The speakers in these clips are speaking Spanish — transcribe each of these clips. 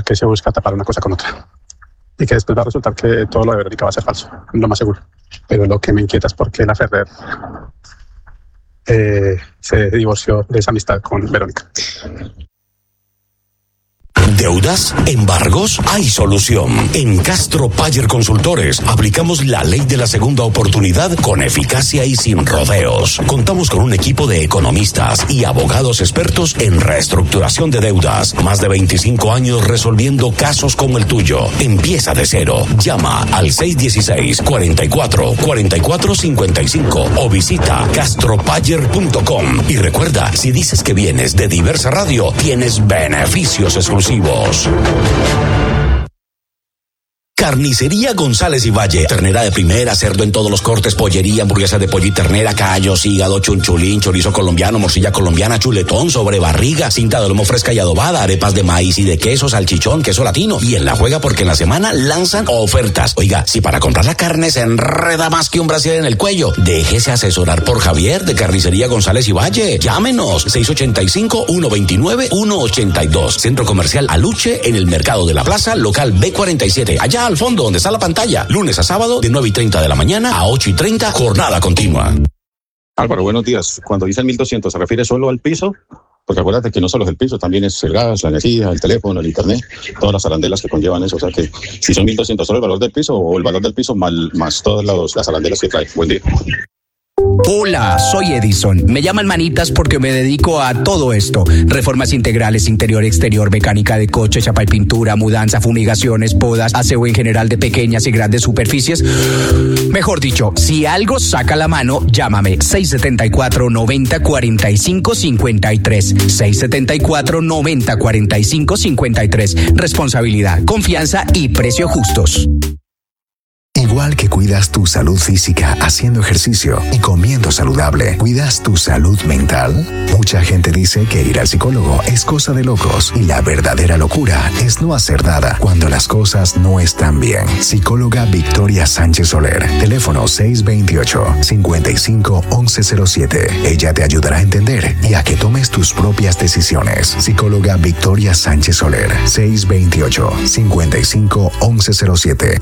porque se busca tapar una cosa con otra. Y que después va a resultar que todo lo de Verónica va a ser falso, lo más seguro. Pero lo que me inquieta es porque la Ferrer se divorció de esa amistad con Verónica. ¿Deudas? ¿Embargos? Hay solución. En Castro Payer Consultores aplicamos la ley de la segunda oportunidad con eficacia y sin rodeos. Contamos con un equipo de economistas y abogados expertos en reestructuración de deudas. Más de 25 años resolviendo casos como el tuyo. Empieza de cero. Llama al 616-44-4455 o visita castropayer.com. Y recuerda, si dices que vienes de Diversa Radio, tienes beneficios exclusivos. Carnicería González y Valle. Ternera de primera, cerdo en todos los cortes, pollería, hamburguesa de pollo y ternera, callos, hígado, chunchulín, chorizo colombiano, morcilla colombiana, chuletón, sobrebarriga, cinta de lomo fresca y adobada, arepas de maíz y de queso, salchichón, queso latino. Y en La Juega porque en la semana lanzan ofertas. Oiga, si para comprar la carne se enreda más que un brasier en el cuello, déjese asesorar por Javier de Carnicería González y Valle. Llámenos 685-129-182. Centro Comercial Aluche en el Mercado de la Plaza, local B47. Allá al fondo donde está la pantalla, lunes a sábado de 9:30 de la mañana a 8:30, jornada continua. Álvaro, buenos días. Cuando dicen 1.200, ¿se refiere solo al piso? Porque acuérdate que no solo es el piso, también es el gas, la energía, el teléfono, el internet, todas las arandelas que conllevan eso. O sea que si son 1.200 solo el valor del piso o el valor del piso más todas las arandelas que trae. Buen día. Hola, soy Edison. Me llaman manitas porque me dedico a todo esto. Reformas integrales, interior, exterior, mecánica de coche, chapa y pintura, mudanza, fumigaciones, podas, aseo en general de pequeñas y grandes superficies. Mejor dicho, si algo saca la mano, llámame 674-90-45-53. 674-90-45-53. Responsabilidad, confianza y precio justos. Igual que cuidas tu salud física haciendo ejercicio y comiendo saludable, ¿cuidas tu salud mental? Mucha gente dice que ir al psicólogo es cosa de locos y la verdadera locura es no hacer nada cuando las cosas no están bien. Psicóloga Victoria Sánchez Soler, teléfono 628-55-1107. Ella te ayudará a entender y a que tomes tus propias decisiones. Psicóloga Victoria Sánchez Soler, 628-55-1107.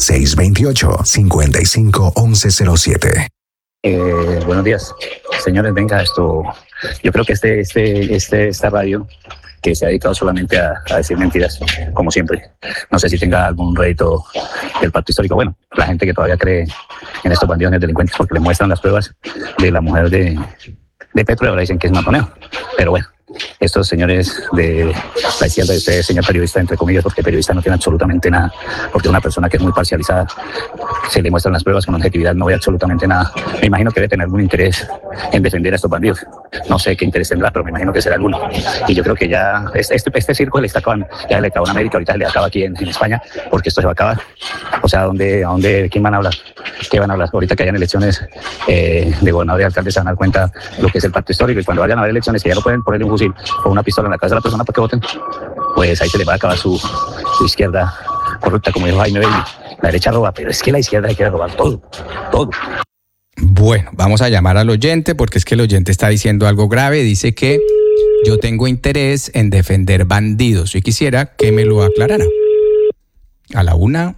628-55-1107. Buenos días, señores. Venga, yo creo que esta radio que se ha dedicado solamente a decir mentiras, como siempre. No sé si tenga algún rédito del pacto histórico. Bueno, la gente que todavía cree en estos bandidos delincuentes porque le muestran las pruebas de la mujer de Petro y ahora dicen que es matoneo. Pero bueno, estos señores de la izquierda, de usted, señor periodista, entre comillas, porque periodista no tiene absolutamente nada, porque una persona que es muy parcializada, se le muestran las pruebas con objetividad, no ve absolutamente nada. Me imagino que debe tener algún interés en defender a estos bandidos. No sé qué interés tendrá, pero me imagino que será alguno. Y yo creo que ya este circo le está acabando, ya le acabó en América, ahorita le acaba aquí en España, porque esto se va a acabar. O sea, ¿quién van a hablar? ¿Qué van a hablar? Ahorita que hayan elecciones de gobernador y alcalde se van a dar cuenta lo que es el pacto histórico, y cuando vayan a haber elecciones que ya no pueden ponerle un fusil o una pistola en la cabeza de la persona para que voten, pues ahí se le va a acabar su izquierda corrupta, como dijo Jaime Bailey. La derecha roba, pero es que la izquierda quiere robar todo. Bueno, vamos a llamar al oyente porque es que el oyente está diciendo algo grave. Dice que yo tengo interés en defender bandidos y quisiera que me lo aclarara. A la 1,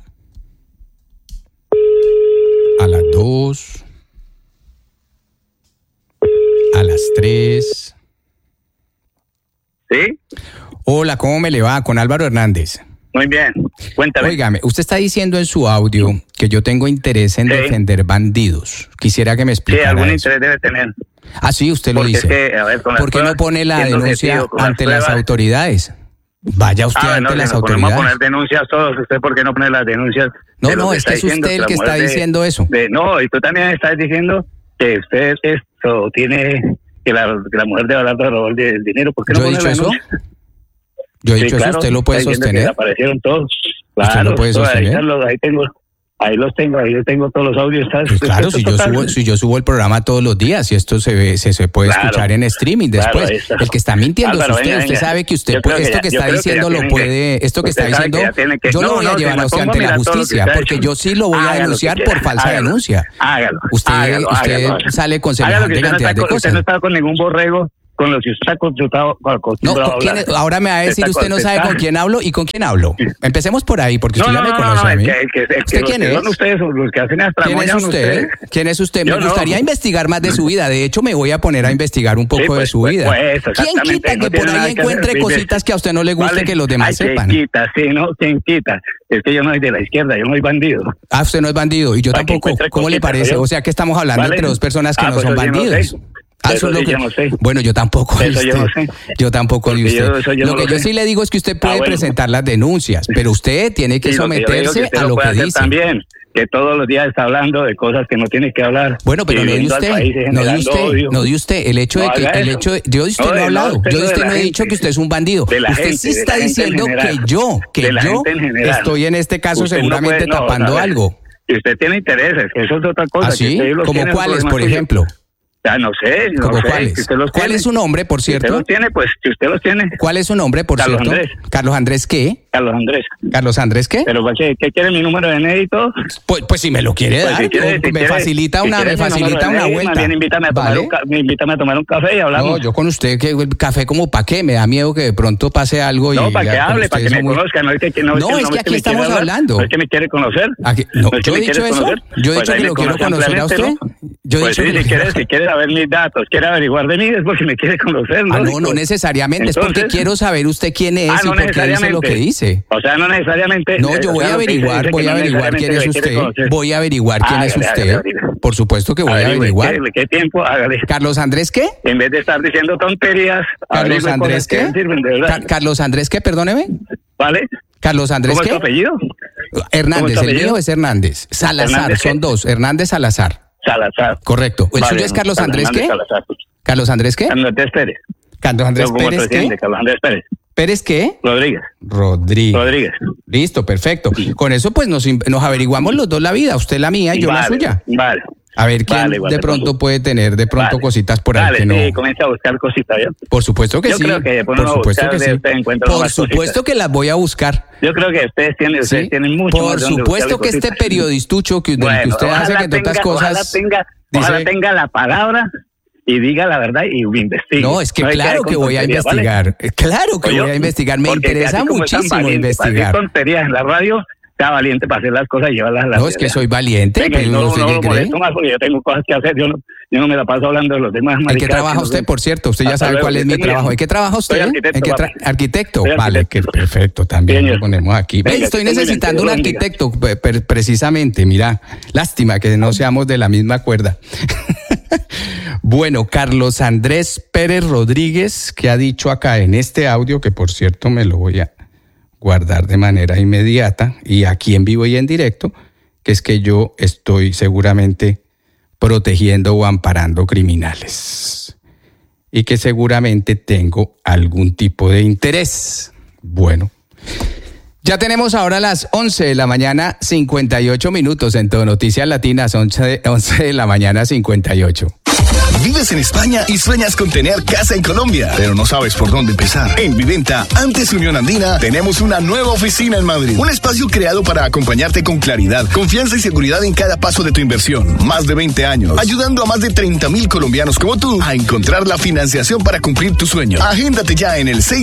a las 2, a las 3. ¿Sí? Hola, ¿cómo me le va? Con Álvaro Hernández. Muy bien, cuéntame. Óigame, usted está diciendo en su audio que yo tengo interés en defender bandidos. Quisiera que me explicara. Sí, algún eso. interés debe tener. Ah, sí, usted lo dice. Es que, a ver, ¿Por qué no pone la denuncia ante las autoridades? Vaya usted ante las autoridades. Vamos a poner denuncias todos. ¿Usted por qué no pone las denuncias? No, es que es usted el que está diciendo eso. No, y tú también estás diciendo que usted esto tiene... Que la mujer de Abelardo robó el dinero. ¿Por qué no pone la denuncia? Yo he dicho eso, usted lo puede sostener. Aparecieron todos. Claro, usted lo puede sostener. Ahí yo tengo todos los audios. Pues claro, si yo subo el programa todos los días y esto se puede escuchar en streaming después. Claro, el que está mintiendo es usted. Usted sabe que usted puede, esto que está diciendo lo puede, esto que está diciendo, yo lo voy a llevar a usted ante la justicia, porque yo sí lo voy a denunciar por falsa denuncia. Hágalo. Usted sale con semejante cantidad de cosas. Usted no está con ningún borrego con los que usted está acostumbrado a hablar. Ahora me va a decir, usted no sabe con quién hablo y con quién hablo. Empecemos por ahí, porque usted ya me conoce a mí. ¿Usted quién es? Son ustedes los que hacen las ¿Quién es usted? ¿Quién es usted? Me gustaría investigar más de su vida. De hecho, me voy a poner a investigar un poco de su vida. ¿Quién quita que por ahí encuentre cositas que a usted no le guste que los demás sepan? ¿Quién quita? Sí, ¿no? ¿Quién quita? Es que yo no soy de la izquierda, yo no soy bandido. Ah, usted no es bandido y yo tampoco. ¿Cómo le parece? O sea que estamos hablando entre dos personas que no son bandidos. Eso es lo que... yo no sé. Bueno, yo tampoco. Yo no sé. Yo tampoco de usted. Lo que yo sí le digo es que usted puede presentar las denuncias, pero usted tiene que someterse a lo que dice. También, que todos los días está hablando de cosas que no tiene que hablar. Bueno, pero no de usted, no de usted. El hecho de que, yo de usted no he hablado. Yo de usted no he dicho que usted es un bandido. Usted sí está diciendo que yo estoy en este caso seguramente tapando algo. Y usted tiene intereses, eso es otra cosa. ¿Ah, sí? ¿Como cuáles, por ejemplo? Ya no sé, ¿Cuáles? ¿Cuál es su nombre, por cierto? Si usted los tiene, pues, si usted los tiene. ¿Cuál es su nombre, por cierto? Andrés. ¿Carlos Andrés qué? Carlos Andrés. ¿Carlos Andrés qué? Pero, ¿qué quiere mi número de DNI y todo? Pues si me lo quiere dar, me facilita una vuelta. Invítame a tomar un café y hablamos. No, yo con usted, el café como para qué, me da miedo que de pronto pase algo. No, para que hable, para que me conozca. No, es que aquí estamos hablando. No es que me quiere conocer. No, yo he dicho eso. Yo he dicho que lo quiero conocer a usted. Pues sí, si quiere saber mis datos, quiere averiguar de mí, es porque me quiere conocer, ¿no? No necesariamente, es porque quiero saber usted quién es y por qué dice lo que dice. O sea, no necesariamente. No, yo voy a averiguar quién es usted. Voy a averiguar quién es usted. Por supuesto que voy a averiguar. ¿Qué tiempo? Hágale. ¿Carlos Andrés qué? En vez de estar diciendo tonterías. ¿Carlos Andrés qué? ¿Carlos Andrés qué? Perdóneme. ¿Vale? ¿Carlos Andrés qué? ¿Cómo es tu apellido? Hernández, el mío es Hernández. Salazar, son dos. Hernández Salazar. Salazar. Correcto. ¿El suyo es Carlos Andrés qué? ¿Carlos Andrés qué? Carlos Andrés Pérez. ¿Carlos Andrés Pérez qué? Carlos Andrés Pérez. ¿Pérez qué? Rodríguez. Listo, perfecto. Con eso pues nos averiguamos los dos la vida, usted la mía y yo la suya. Vale. A ver quién de pronto puede tener cositas por ahí que no. Sí, comienza a buscar cositas, ¿ya? Por supuesto que sí. Yo creo que por supuesto que sí. Por supuesto que las voy a buscar. Yo creo que ustedes tienen mucho. Por supuesto que este periodistucho que usted hace que tantas cosas. Ojalá tenga la palabra y diga la verdad y investigue. No, es que claro que voy a investigar. ¿Vale? Claro que voy a investigar. Me interesa muchísimo investigar. Tonterías en la radio. Sea valiente para hacer las cosas y llevarlas a la No, es que soy valiente. Venga, no molesto más porque yo tengo cosas que hacer. Yo no me la paso hablando de los demás. ¿En qué trabaja usted, por cierto? Usted ya sabe cuál es mi trabajo. ¿En qué trabaja usted? Arquitecto. Vale, que perfecto. También lo ponemos aquí. Estoy necesitando un arquitecto, precisamente. Mira, lástima que no seamos de la misma cuerda. Bueno, Carlos Andrés Pérez Rodríguez, que ha dicho acá en este audio, que por cierto me lo voy a guardar de manera inmediata y aquí en vivo y en directo, que es que yo estoy seguramente protegiendo o amparando criminales y que seguramente tengo algún tipo de interés. Bueno, ya tenemos ahora las 11 de la mañana, 58 minutos en Todo Noticias Latinas, 11 de la mañana, 58. Vives en España y sueñas con tener casa en Colombia, pero no sabes por dónde empezar. En Viventa, antes Unión Andina, tenemos una nueva oficina en Madrid. Un espacio creado para acompañarte con claridad, confianza y seguridad en cada paso de tu inversión. Más de 20 años, ayudando a más de 30,000 colombianos como tú a encontrar la financiación para cumplir tu sueño. Agéndate ya en el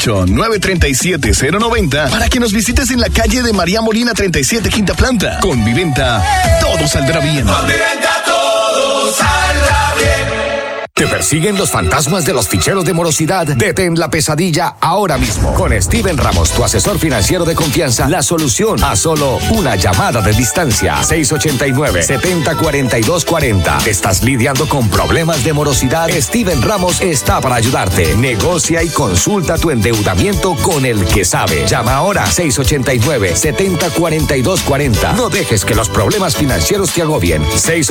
608-937-090 para que nos visites en la calle de María Molina 37, quinta planta. Con Viventa, todo saldrá bien. Con Viventa todo saldrá bien. ¿Te persiguen los fantasmas de los ficheros de morosidad? Detén la pesadilla ahora mismo. Con Steven Ramos, tu asesor financiero de confianza, la solución a solo una llamada de distancia. 689-704240. ¿Estás lidiando con problemas de morosidad? Steven Ramos está para ayudarte. Negocia y consulta tu endeudamiento con el que sabe. Llama ahora 689-704240. No dejes que los problemas financieros te agobien.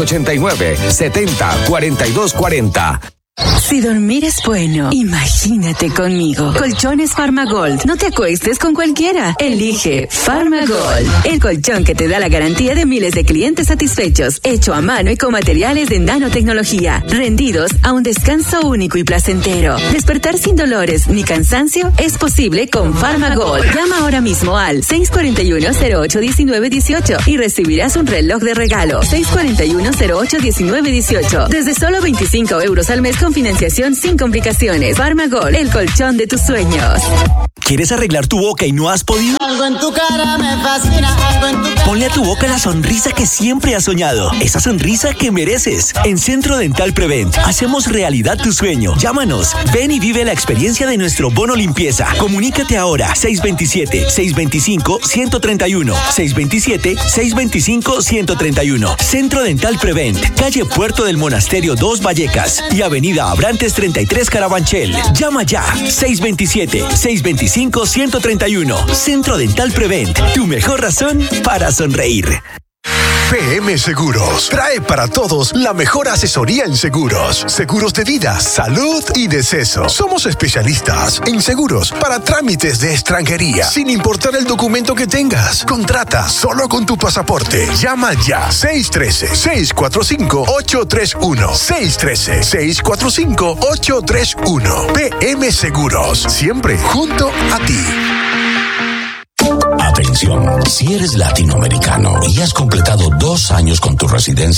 689-704240. Si dormir es bueno, imagínate conmigo. Colchones Farmagold. No te acuestes con cualquiera. Elige Farmagold. El colchón que te da la garantía de miles de clientes satisfechos. Hecho a mano y con materiales de nanotecnología. Rendidos a un descanso único y placentero. Despertar sin dolores ni cansancio es posible con Farmagold. Llama ahora mismo al 641-08-1918 y recibirás un reloj de regalo. 641-08-1918. Desde solo 25 € al mes con financiación financiación sin complicaciones. Farmagol, el colchón de tus sueños. ¿Quieres arreglar tu boca y no has podido? Algo en tu cara me fascina, algo en tu cara. Ponle a tu boca la sonrisa que siempre has soñado. Esa sonrisa que mereces. En Centro Dental Prevent hacemos realidad tu sueño. Llámanos. Ven y vive la experiencia de nuestro bono limpieza. Comunícate ahora. 627-625-131. 627-625-131. Centro Dental Prevent. Calle Puerto del Monasterio 2 Vallecas. Y Avenida Abrantes 33 Carabanchel. Llama ya. 627-625-131. Centro Dental Prevent, tu mejor razón para sonreír. PM Seguros trae para todos la mejor asesoría en seguros. Seguros de vida, salud y deceso. Somos especialistas en seguros para trámites de extranjería, sin importar el documento que tengas. Contrata solo con tu pasaporte. Llama ya. 613-645-831. 613-645-831. PM Seguros. Siempre junto a ti. Atención, si eres latinoamericano y has completado 2 años con tu residencia